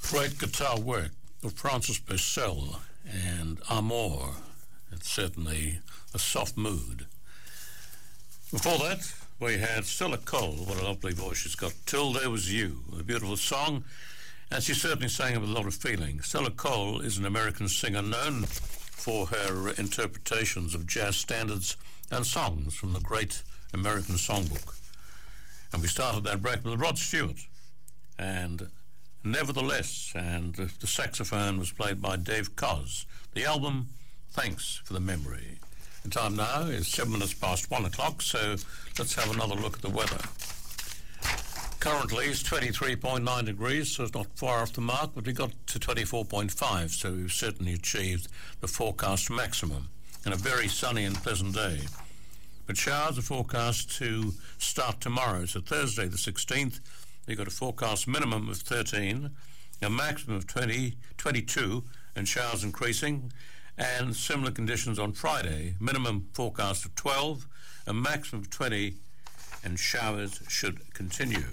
Great guitar work of Francis Purcell and Amor. It's certainly a soft mood. Before that, we had Stella Cole. What a lovely voice she's got. Till There Was You, a beautiful song, and she certainly sang it with a lot of feeling. Stella Cole is an American singer known for her interpretations of jazz standards and songs from the great American songbook. And we started that break with Rod Stewart and Nevertheless, and the saxophone was played by Dave Koz. The album, Thanks for the Memory. The time now is 7 minutes past 1 o'clock, so let's have another look at the weather. Currently it's 23.9 degrees, so it's not far off the mark, but we got to 24.5, so we've certainly achieved the forecast maximum, and a very sunny and pleasant day. But showers are forecast to start tomorrow, so Thursday the 16th, you've got a forecast minimum of 13, a maximum of 22, and showers increasing, and similar conditions on Friday, minimum forecast of 12, a maximum of 20, and showers should continue.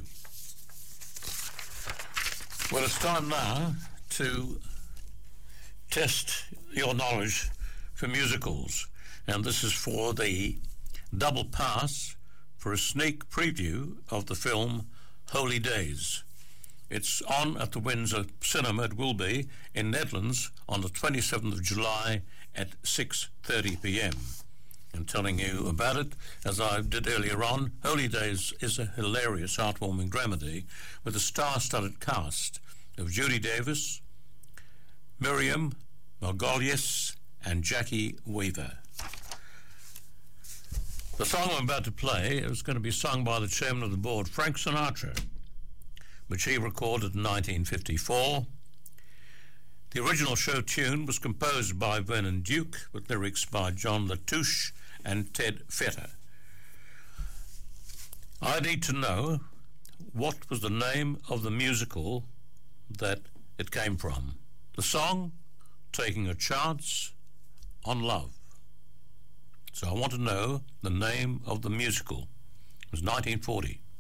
Well, it's time now to test your knowledge for musicals, and this is for the double pass for a sneak preview of the film Holy Days. It's on at the Windsor Cinema. It will be in Netherlands on the 27th of July at 6:30 p.m. I'm telling you about it, as I did earlier on. Holy Days is a hilarious, heartwarming dramedy with a star-studded cast of Judy Davis, Miriam Margolyes, and Jackie Weaver. The song I'm about to play is going to be sung by the chairman of the board, Frank Sinatra, which he recorded in 1954. The original show tune was composed by Vernon Duke, with lyrics by John Latouche and Ted Fetter. I need to know what was the name of the musical that it came from. The song, Taking a Chance on Love. So I want to know the name of the musical. It was 1940.